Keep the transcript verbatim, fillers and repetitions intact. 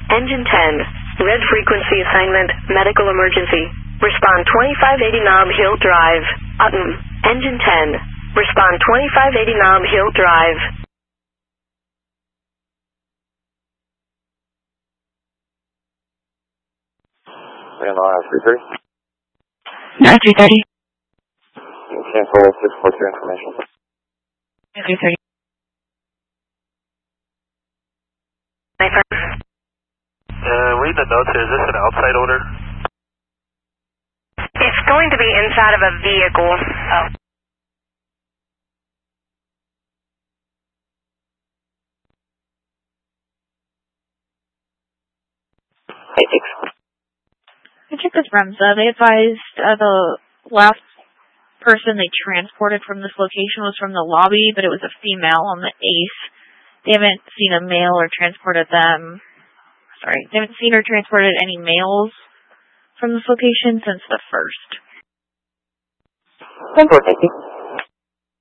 Engine ten. Red frequency assignment, medical emergency. Respond twenty-five eighty Nob Hill Drive. Autumn. Engine ten. Respond twenty-five eighty Nob Hill Drive. Ran on three thirty. No, three thirty. Cancel six four two information. three thirty. Uh, read the notes here. Is this an outside order? It's going to be inside of a vehicle. Oh. Hey, thanks. I checked with Remsa. They advised uh, the last person they transported from this location was from the lobby, but it was a female on the Ace. They haven't seen a male or transported them. Sorry, they haven't seen or transported any males from this location since the first. Thank you.